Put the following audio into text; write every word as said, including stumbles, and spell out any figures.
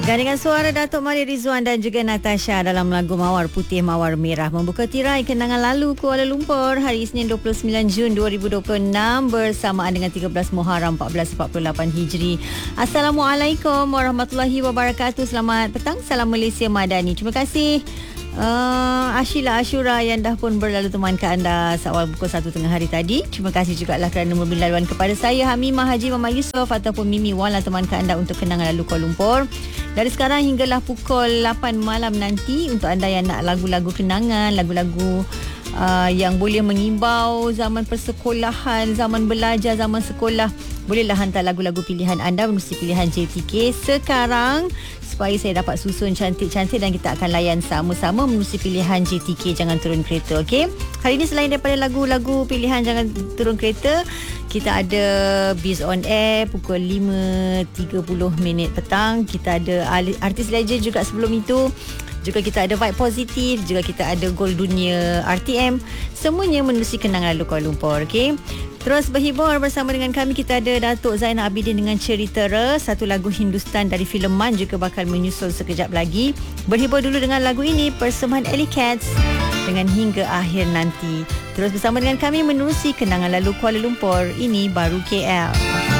Gandingan suara Datuk Mari Rizwan dan juga Natasha dalam lagu Mawar Putih Mawar Merah membuka tirai kenangan lalu Kuala Lumpur hari Isnin dua puluh sembilan Jun dua ribu dua puluh enam bersamaan dengan tiga belas Muharram empat belas empat puluh lapan Hijri. Assalamualaikum warahmatullahi wabarakatuh. Selamat petang. Salam Malaysia Madani. Terima kasih Uh, Ashila Ashura yang dah pun berlalu teman ke anda seawal pukul satu tengah hari tadi. Terima kasih juga lah kerana memberi laluan kepada saya Hamimah Haji Mama Yusof ataupun Mimi Wala teman ke anda untuk kenangan lalu Kuala Lumpur. Dari sekarang hinggalah pukul lapan malam nanti untuk anda yang nak lagu-lagu kenangan, lagu-lagu uh, yang boleh mengimbau zaman persekolahan, zaman belajar, zaman sekolah, bolehlah hantar lagu-lagu pilihan anda menerusi pilihan J T K sekarang supaya saya dapat susun cantik-cantik dan kita akan layan sama-sama menerusi pilihan J T K Jangan Turun Kereta. Okey. Hari ini selain daripada lagu-lagu pilihan Jangan Turun Kereta, kita ada Biz on Air pukul lima tiga puluh minit petang. Kita ada artis legend juga sebelum itu. Juga kita ada Vibe Positif, juga kita ada Gol Dunia R T M. Semuanya menerusi kenangan lalu Kuala Lumpur. Okey. Terus berhibur bersama dengan kami, kita ada Datuk Zainal Abidin dengan Cerita Re, satu lagu Hindustan dari filem Man juga bakal menyusul sekejap lagi. Berhibur dulu dengan lagu ini, persembahan Ellie Cats dengan Hingga Akhir Nanti. Terus bersama dengan kami menerusi kenangan lalu Kuala Lumpur. Ini baru K L.